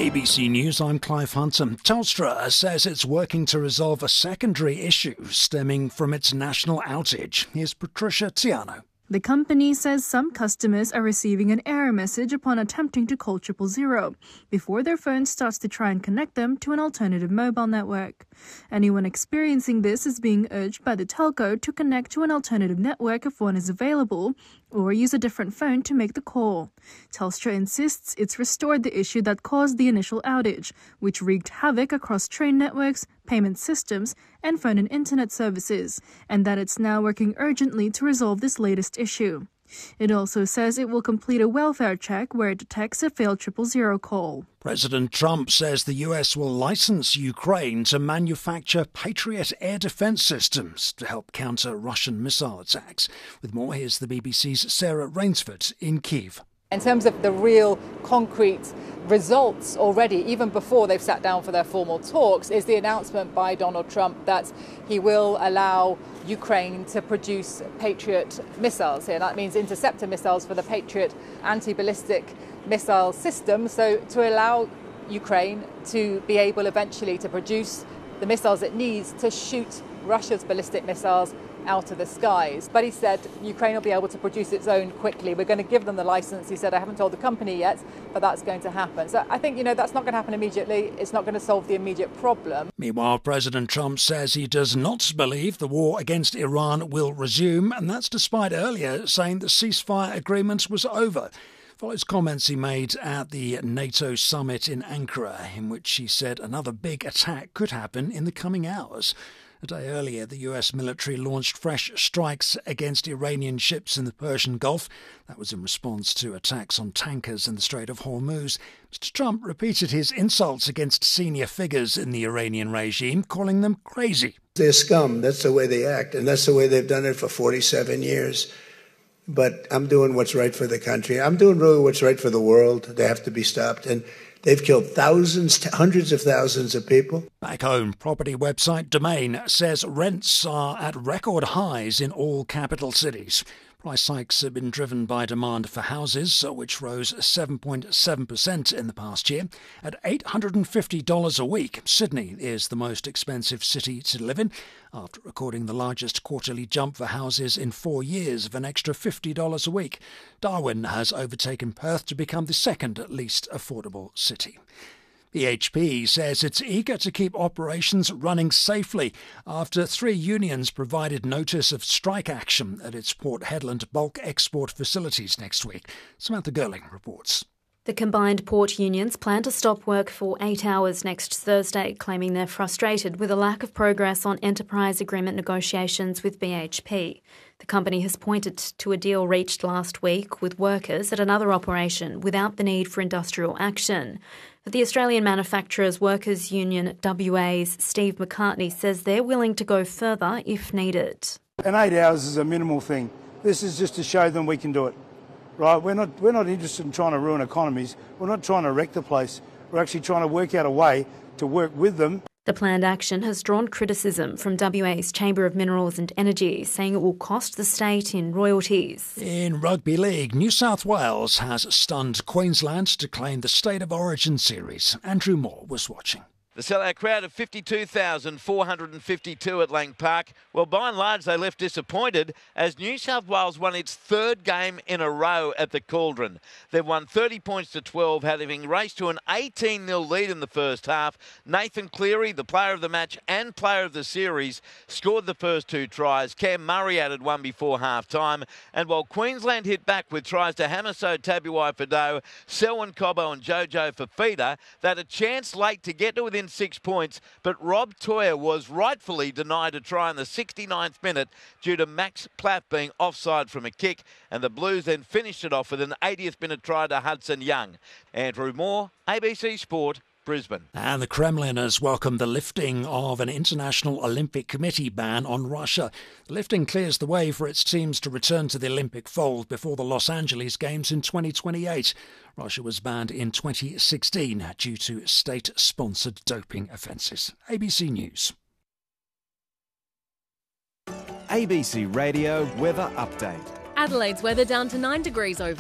ABC News, I'm Clive Hunter. Telstra says it's working to resolve a secondary issue stemming from its national outage. Here's Patricia Tiano. The company says some customers are receiving an error message upon attempting to call 000 before their phone starts to try and connect them to an alternative mobile network. Anyone experiencing this is being urged by the telco to connect to an alternative network if one is available, or use a different phone to make the call. Telstra insists it's restored the issue that caused the initial outage, which wreaked havoc across train networks, payment systems, and phone and internet services, and that it's now working urgently to resolve this latest issue. It also says it will complete a welfare check where it detects a failed 000 call. President Trump says the US will license Ukraine to manufacture Patriot air defense systems to help counter Russian missile attacks. With more, here's the BBC's Sarah Rainsford in Kyiv. In terms of the real concrete results already, even before they've sat down for their formal talks, is the announcement by Donald Trump that he will allow Ukraine to produce Patriot missiles here. That means interceptor missiles for the Patriot anti-ballistic missile system. So to allow Ukraine to be able eventually to produce the missiles it needs to shoot Russia's ballistic missiles out of the skies. But he said Ukraine will be able to produce its own quickly. We're going to give them the license. He said, I haven't told the company yet, but that's going to happen. So I think, that's not going to happen immediately. It's not going to solve the immediate problem. Meanwhile, President Trump says he does not believe the war against Iran will resume, and that's despite earlier saying the ceasefire agreement was over. Follows comments he made at the NATO summit in Ankara, in which he said another big attack could happen in the coming hours. A day earlier, the US military launched fresh strikes against Iranian ships in the Persian Gulf. That was in response to attacks on tankers in the Strait of Hormuz. Mr. Trump repeated his insults against senior figures in the Iranian regime, calling them crazy. They're scum. That's the way they act, and that's the way they've done it for 47 years. But I'm doing what's right for the country. I'm doing really what's right for the world. They have to be stopped. And they've killed thousands, hundreds of thousands of people. Back home, property website Domain says rents are at record highs in all capital cities. Price hikes have been driven by demand for houses, which rose 7.7% in the past year. At $850 a week, Sydney is the most expensive city to live in, after recording the largest quarterly jump for houses in 4 years of an extra $50 a week. Darwin has overtaken Perth to become the second least affordable city. BHP says it's eager to keep operations running safely after 3 unions provided notice of strike action at its Port Hedland bulk export facilities next week. Samantha Gerling reports. The combined port unions plan to stop work for 8 hours next Thursday, claiming they're frustrated with a lack of progress on enterprise agreement negotiations with BHP. The company has pointed to a deal reached last week with workers at another operation without the need for industrial action. But the Australian Manufacturers Workers Union WA's Steve McCartney says they're willing to go further if needed. And 8 hours is a minimal thing. This is just to show them we can do it. Right? We're not interested in trying to ruin economies. We're not trying to wreck the place. We're actually trying to work out a way to work with them. The planned action has drawn criticism from WA's Chamber of Minerals and Energy, saying it will cost the state in royalties. In rugby league, New South Wales has stunned Queensland to claim the State of Origin series. Andrew Moore was watching. The sellout crowd of 52,452 at Lang Park. Well, by and large, they left disappointed as New South Wales won its 3rd game in a row at the Cauldron. They've won 30 points to 12, having raced to an 18-0 lead in the first half. Nathan Cleary, the player of the match and player of the series, scored the first 2 tries. Cam Murray added 1 before half-time. And while Queensland hit back with tries to Hamiso Tabuai-Fidow, Selwyn Cobbo and Jojo Fafita, they had a chance late to get to within 6 points, but Rob Toyer was rightfully denied a try in the 69th minute due to Max Platt being offside from a kick, and the Blues then finished it off with an 80th minute try to Hudson Young. Andrew Moore, ABC Sport, Brisbane. And the Kremlin has welcomed the lifting of an International Olympic Committee ban on Russia. The lifting clears the way for its teams to return to the Olympic fold before the Los Angeles Games in 2028. Russia was banned in 2016 due to state-sponsored doping offences. ABC News. ABC Radio Weather Update. Adelaide's weather down to 9 degrees over